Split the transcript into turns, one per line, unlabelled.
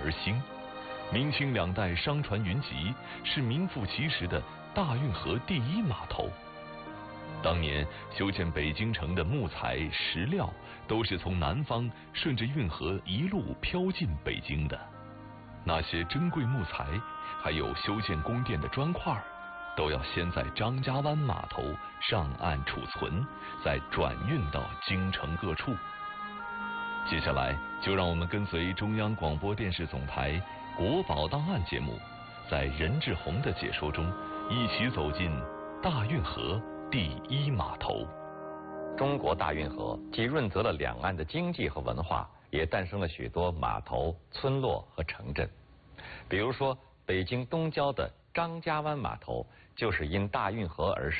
而兴。明清两代商船云集，是名副其实的大运河第一码头。当年修建北京城的木材、石料，都是从南方顺着运河一路飘进北京的。那些珍贵木材，还有修建宫殿的砖块，都要先在张家湾码头上岸储存，再转运到京城各处。接下来，就让我们跟随中央广播电视总台国宝档案节目，在任志宏的解说中，一起走进大运河第一码头。
中国大运河既润泽了两岸的经济和文化，也诞生了许多码头、村落和城镇。比如说，北京东郊的张家湾码头，就是因大运河而